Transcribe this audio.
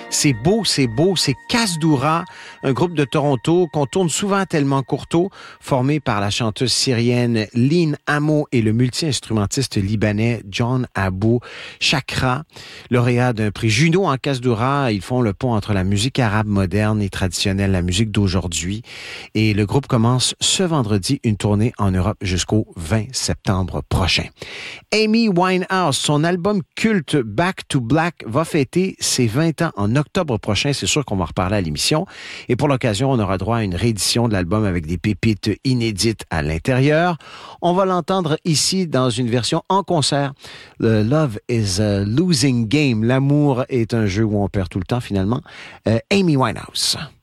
C'est beau, c'est Kasdoura, un groupe de Toronto qu'on tourne souvent à Tellement Courteau, formé par la chanteuse syrienne Lynn Amo et le multi-instrumentiste libanais John Abou Chakra, lauréat d'un prix Juno en Kasdoura. Ils font le pont entre la musique arabe moderne et traditionnelle, la musique d'aujourd'hui. Et le groupe commence ce vendredi une tournée en Europe jusqu'au 20 septembre prochain. Amy Winehouse, son album culte Back to Black va fêter ses 20 ans en octobre prochain. C'est sûr qu'on va en reparler à l'émission. Et pour l'occasion, on aura droit à une réédition de l'album avec des pépites inédites à l'intérieur. On va l'entendre ici dans une version en concert. Love is a losing game. L'amour est un jeu où on perd tout le temps finalement. Amy Winehouse.